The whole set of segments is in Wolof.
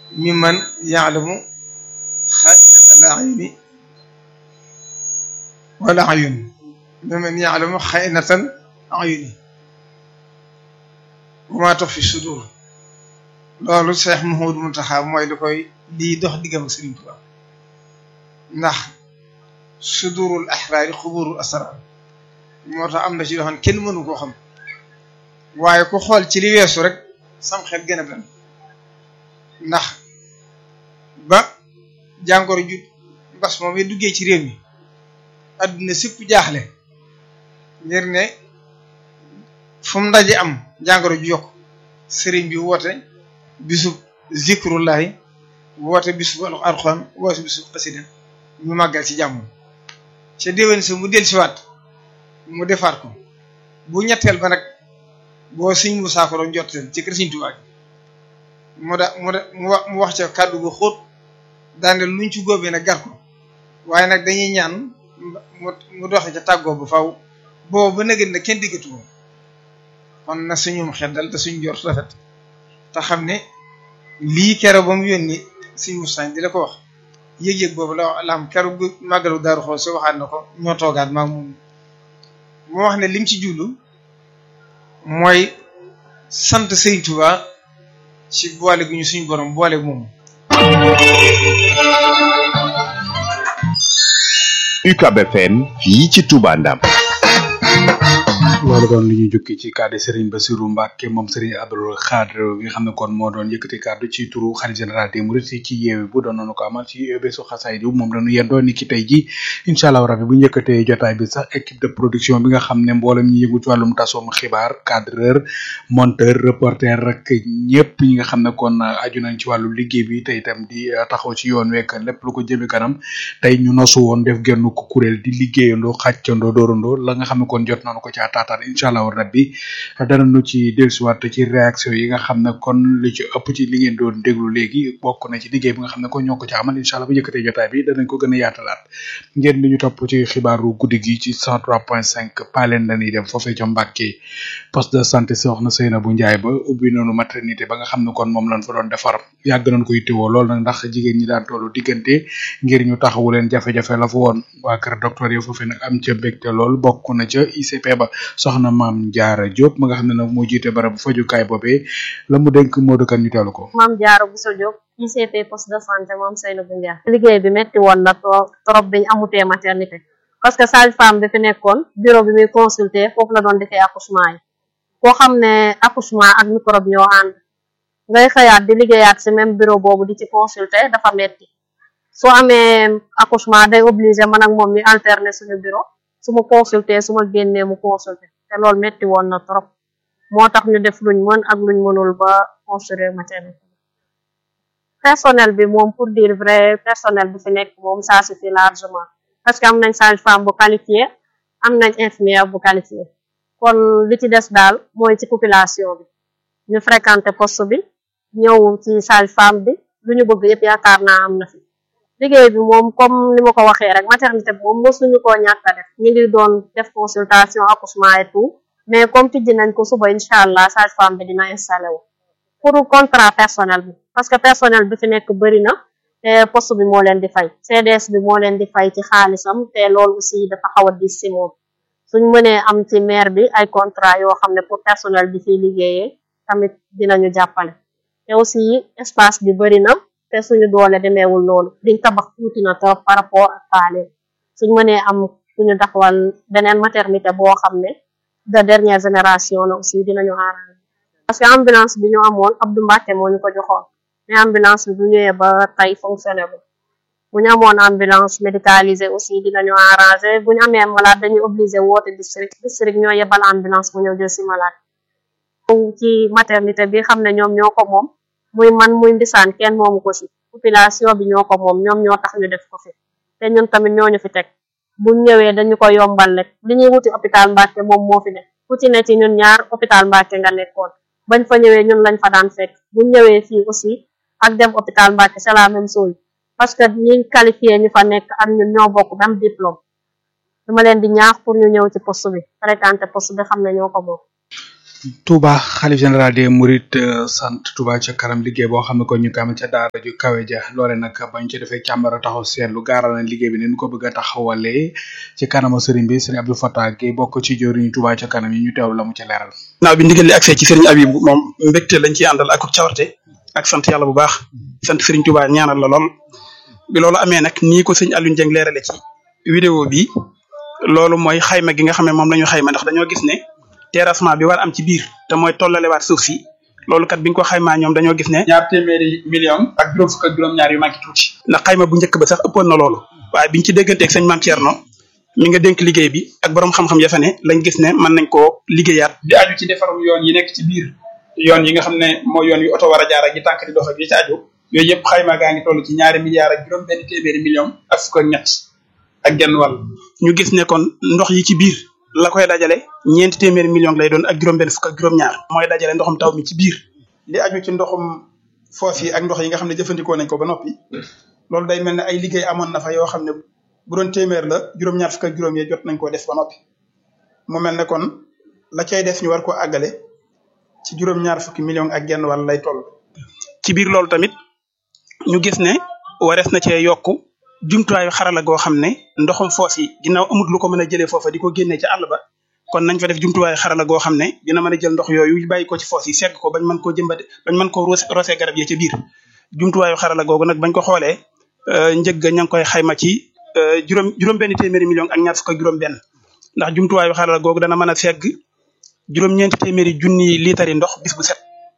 mimman ya'lamu xaa'inatal a'yuni wal a'yun mimman ya'lamu xaa'inatal a'yuni wa maa tuxfi sudur loolu Cheikh Mouhamadou Mountakha mooy li koy lii dox diggam ak Serigne Touba ndax sudurul ahraari xuburul asrar moo tax am na ci yoo xam ne kenn mënu koo xam waaye ku xool ci li weesu rek sam xel gën a dal ndax ba jàngoro ju mbas moom yi duggee ci réew mi adduna sépp jaaxle ngir ne fu mu ndaje am jàngoro ju yokk sëriñ bi woote bisub zikrullahi woote bisub alxuraan woote bisub xasida ñu màggal ci jàmm ca déwén sa mu del siwaat mu defaat ko bu ñetteel ba nag boo Sëriñ Musaa Ka doon jotteel ci kër Sëriñ Tuubaa mu wax ca kàddu gu xóot daane luñ ci góobee nag gar ko waaye nag dañuy ñaan mu doxe ca tàggoo ba faw boobu ba nëgën na kenn diggatu ko kon na suñum xeddal te suñ jort rafet te xam ne lii keroog ba mu yónni Sëriñ Musaa di la ko wax yëg-yëg boobu la am keroog màggalu Daaru Xudoos soo waxaat na ko ñoo toogaat maa moom moo wax ne lim ci jublu mooy sant Sëriñ Tuubaa ci boole gu ñu suñu borom boole moom. UCAB FM fii ci Touba Ndam. loolu doon li ñuy jukki ci kàddu Serigne Bassirou Mbacké moom Serigne Abdoul Khadre bi nga xam ne kon moo doon yëkkati kàddu ci turu xalifa général des mourides ci yeewi bu doon nañu ko amal ci bésu xasaay bi moom lañu yendoo ni ki tey ji incha allah rabbi bu ñu yëkkatee jotaay bi sax équipe de production bi nga xam ne mboolem ñi yëngu ci wàllum tasum xibaar cadreur monteur reporter rek ñëpp ñi nga xam ne kon aju nañ ci wàllu liggéey bi te itam di taxaw ci yoon wekk lépp lu ko jëme kanam tey ñu nosu woon def genn ko kuréel di liggéeyandoo xàccandoo doorandoo la nga xam ne kon jot nañu ko ci taataan incha allah rabbi danañu ci dellusiwaat ci réaction yi nga xam ne kon li ci ëpp ci li ngeen doon déglu léegi bokk na ci liggéey bi nga xam ne kon ñoo ko ci amal incha allah bu yëkkatee jotaay bi danañ ko gën a yaatalaat ngeen di ñu topp ci xibaaru guddi gi ci 103.5 Palen dañuy dem foofee ca Mbàkke poste de santé soxna Seynabou Ndiaye ba ubbi noonu maternité ba nga xam ne kon moom lañ fa doon defar yàgg nañ koy teewoo lool nag ndax jigéen ñi daan tollu diggante ngir ñu taxawu leen jafe-jafe la fa woon waa kër docteur yi foofee nag am ca mbégte lool bokk na ca ICP ba soxna Maam Jaara Diop ma nga xam ne nag moo jiite barabu fajukaay boobee la mu dénk Modou Kane ñu teelu ko. Maam Jaara Bousso Diop ICP poste de santé moom Seynabou Ndiaye. liggéey bi metti woon na trop biñ amutee maternité parce que sage-femme bi fi nekkoon bureau bi muy consulter foofu la doon defee accouchement yi koo xam ne accouchement ak microbe ñoo ànd ngay xëyaat di liggéeyaat ci même bureau boobu di ci consulter dafa metti soo amee accouchement day obligé man ak moom ñu alterner suñu bureau su ma consulter su ma génnee mu consulter te loolu metti woon na trop moo tax ñu def luñ mën ak luñ mënul ba construire maternité personnel bi moom pour dire vrai personnel bi fi nekk moom ça suffit largement parce que am nañ sage-femme bu qualifié am nañ infirmière bu qualifié kon li ci des daal mooy ci population bi ñu fréquenter poste bi ñëw ci sage-femme bi lu ñu bëgg yëpp yaakaar naa am na fi liggéey bi moom comme ni ma ko waxee rek maternité bi moom mosuñu koo ñàkk a def ñu ngi doon def consultation accouchement et tout mais comme tijji nañ ko suba incha allah sage-femme bi dina installé wu pour contrat personnel bi parce que personnel bi fi nekk bëri na te poste bi moo leen di fay CDS bi moo leen di fay ci xaalisam te loolu aussi dafa xaw a dis si moom suñ mënee am ci maire bi ay contrat yoo xam ne pour personnel bi fiy liggéeyee tamit dinañu jàppale te aussi espace bi bëri na te suñu doole demeewul noonu liñ tabax tuuti na trop par rapport ak paale suñ mënee am suñu taxawal beneen maternité boo xam ne de dernière génération la aussi dinañu arrangé parce que ambulance bi ñu amoon Abdou Mbacké moo ñu ko joxoon mais ambulance bi bu ñëwee ba tey fonctionné bu ñu amoon ambulance médicalisée aussi dinañu arrangé bu ñu amee malade dañuy obligé woote district ñoo yebal ambulance mu ñëw jël si malade ci maternité bi xam ne ñoom ñoo ko moom muy man muy ndisaan kenn moomu ko si population bi ñoo ko moom ñoom ñoo tax ñu def ko fi te ñun tamit ñooñu fi teg buñ ñëwee dañu ko yombal rek li ñuy wuti hôpital Mbacké moom moo fi ne ku ci ne ci ñun ñaar hôpital Mbacké nga nekkoon bañ fa ñëwee ñun lañ fa daan fekk buñ ñëwee fii aussi ak dem hôpital Mbacké c'est la même chose parce que ñi qualifié ñu fa nekk ak ñun ñoo bokk même diplôme dama leen di ñaax pour ñu ñëw ci poste bi fréquenter poste bi xam ne ñoo ko bokk Touba xalif général des Mourides sant Touba ca kanam liggéey boo xam ne ko ñu ko am ca daara ju kawe ja loole nag bañ ci defee càmbara taxaw seetlu gaaral na liggéey bi ni ñu ko bëgg a taxawalee ci kanama sëriñ bi sëriñ Abdou Fatah Gueye bokk ci jëwriñu Touba ca kanam yi ñu teewlu la mu ca leeral. naaw bi ndigal li accès ci sëriñ Abib moom mbégte lañ ciy àndal ak cawarte ak sant yàlla bu baax sant sëriñ Touba ñaanal la lool bi loolu amee nag nii ko sëriñ Alioune Dieng leerale ci vidéo bi loolu mooy xayma gi nga xam ne moom la ñu xayma ndax dañoo gis ne terrassement bi war am ci biir te mooy tollalewaat suuf si loolu kat biñ ko xaymaa ñoom dañoo gis ne 200 millions ak juróom fukk ak juróom-ñaar yu manqué tuuti ndax xayma bu njëkk ba sax ëppoon na loolu waaye biñ ci dégganteeg sëñ Mame Thierno mi nga dénk liggéey bi ak borom xam-xam ya fa ne lañ gis ne mën nañ koo liggéeyaat di aju ci defarum yoon yi nekk ci biir yoon yi nga xam ne mooy yoon yu oto war a jaar ak yi tànk di dox ak yi ci aju yooyu yëpp xayma gaa ngi toll ci 2 milliards ak juróom benn téeméeri millions ak fukk ak ñett ak genn wàll ñu gis ne kon ndox yi ci biir la koy dajale 400 millions lay doon ak juróom benn fukk ak juróom-ñaar mooy dajale ndoxum taw mi ci biir li aju ci ndoxum foos yi ak ndox yi nga xam ne jëfandikoo nañ ko ba noppi loolu day mel ne ay liggéey amoon na fa yoo xam ne bu doon téeméer la juróom-ñaar fukk ak juróom yi jot nañ koo def ba noppi mu mel ne kon la cay def ñu war koo àggale ci juróom-ñaar fukki millions ak genn wàll lay toll ci biir loolu tamit ñu gis ne warees na cee yokku jumtuwaayu xarala goo xam ne ndoxum foos yi ginnaaw amut lu ko mën a jëlee foofa di ko génnee ci àll ba kon nañ fa def jumtuwaayu xarala goo xam ne dina mën a jël ndox yooyu bàyyi ko ci foos yi segg ko bañ mën koo jëmbate bañ mën koo rosee garab yi ca biir jumtuwaayu xarala googu nag bañ ko xoolee njëg ga ña ngi koy xayma ci juróom benn téeméeri millions ak ñaar fukk ak juróom benn ndax jumtuwaayu xarala googu dana mën a segg juróom-ñeenti téeméeri junni liitari ndox bis bu set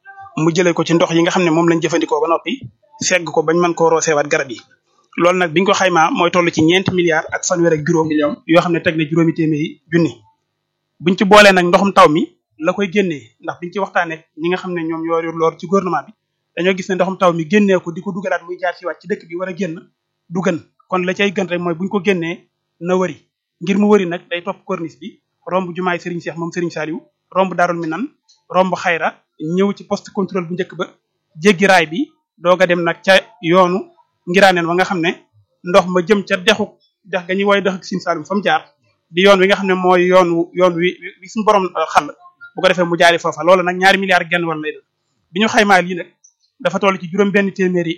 mu jëlee ko ci ndox yi nga xam ne moom lañ jëfandikoo ba noppi segg ko bañ mën koo roseewaat garab yi loolu nag biñ ko xaymaa mooy toll ci 4 milliards ak fanweer ak juróom millions yoo xam ne teg na juróomi téeméeri junni buñ ci boolee nag ndoxum taw mi la koy génnee ndax biñ ci waxtaanee ñi nga xam ne ñoom ñoo yor loor ci gouvernement bi dañoo gis ne ndoxum taw mi génnee ko di ko dugalaat muy jaar ci waat ci dëkk bi war a génn du gën kon la cay gën rek mooy buñ ko génnee na wëri ngir mu wëri nag day topp corniche bi romb jumaay Serigne Cheikh moom Serigne Saliou romb Darul Minan romb Xayra ñëw ci poste contrôle bu njëkk ba jéggi raay bi doog a dem nag ca yoonu ngiraaneen wa nga xam ne ndox ma jëm ca dex ga ñuy woy dex ak Sine Saloum fa mu jaar di yoon wi nga xam ne mooy yoon wi suñu borom xàll bu ko defee mu jaari foofa loolu nag 2 milliards genn wàll lay doon bi ñu xaymaa lii nag dafa toll ci juróom benn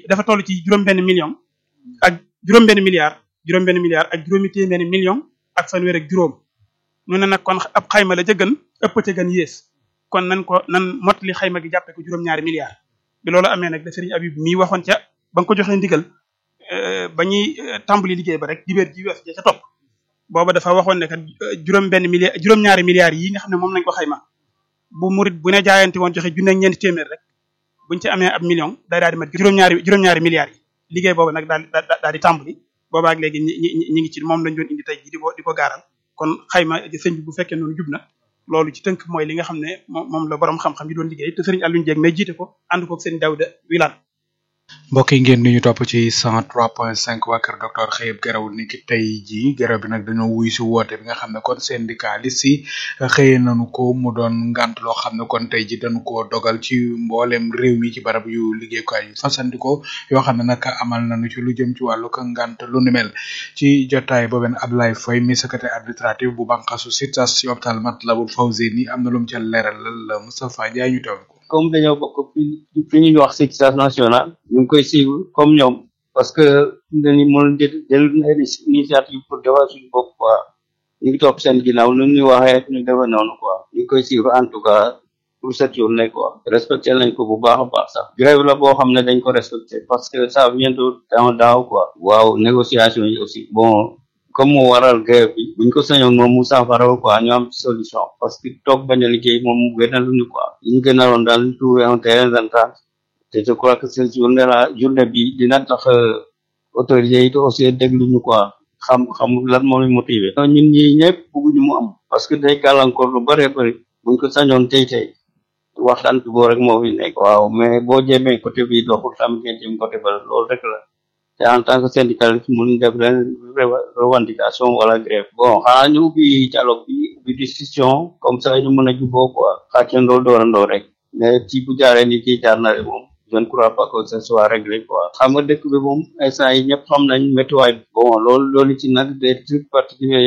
million ak juróom benn milliard ak juróomi téeméeri million ak fanweer ak juróom ñu ne nag kon ab xayma la ca gën ëpp ca gën yées kon nan mot li xayma gi jàppee ko juróom-2 milliards bi loolu amee nag da Serigne Abib mii waxoon ca ba nga ko joxee ndigal ba ñuy tàmbali liggéey ba rek dibéer ji wees ja ca topp booba dafa waxoon ne kat juróom-2 milliards yi nga xam ne moom lañ ko xayma bu murit bu ne jaayante woon joxe junne ak ñeenti téeméer rek buñ ci amee ab million day daal di mat juróom-2 milliards yi liggéey booba nag daal di tàmbali boobaak léegi ñi ngi ci moom lañ doon indi tey ji di ko gaaral kon xayma sëñ bi bu fekkee noonu jub na loolu ci tënk mooy li nga xam ne moom la borom xam-xam yi doon liggéey te Serigne Alioune Dieng may jiite ko ànd koog Serigne Daouda Wilane mbokk yi ngeen ñu topp ci 103.5 waa kër docteur Xëyëb Garaw ni ki tey jii garab bi nag dañoo wuy si woote bi nga xam ne kon syndicaliste yi xëyee nañu ko mu doon ngant loo xam ne kon tey ji dañu ko dogal ci mboolem réew mi ci barab yu liggéeyukaay yu fasandiko yoo xam ne nag amal nañu ci lu jëm ci wàllu ko ngant lu ni mel ci jotaay booben Ablaye Faye mi secrétaire administratif bu banqasu SUTSAS ci hôpital Matlaboul Fawzeyni am na lu mu ca leeralal Moustapha Ndiaye ñu teewal ko comme dañoo bokk fi ñuy wax SUTSAS national ñu ngi koy suivre comme ñoom parce que dañu mën jël initiative pour defar suñu bopp quoi ñu ngi topp seen ginnaaw lu ñu waxee ñu defa noonu quoi ñu ngi koy suivre en tout cas pour cette journée quoi respecté nañ ko bu baax a baax sax grève la boo xam ne dañ ko respecté parce que ça bientôt daaw quoi waaw négociation yi aussi bon comme mu waral grève bi buñ ko sañoon moom mu saafara quoi ñu am solution parce que toog bañ a liggéey moom mu gënaluñu quoi ñu gënaloon daal ñu trouver un terrain d'entente te je crois que cette journée bi dina tax autorités yi aussi dégluñu quoi xam lan moo ñu motivé ñun ñi ñëpp bëgguñu mu am parce que day gàllankoor lu bëree bëri buñ ko sañoon tey waxtaan bi boo rek moo fi nekk waaw mais boo jéemee côté bi doxul tamit ngeen jëm côté ba loolu rek la te en tant que syndicaliste mënuñ def leen revendication wala grève bon xanaa ñu ubbi dialogue bi ubbi discussion comme ça ñu mën a juboo quoi xàccandoo doorandoo rek mais ci bu jaaree ni ci jaar na rek moom je ne crois pas que ce soit réglé quoi xam nga dëkk bi moom instant yi ñëpp xam nañ météo bon loolu ci nag des trucs particuliers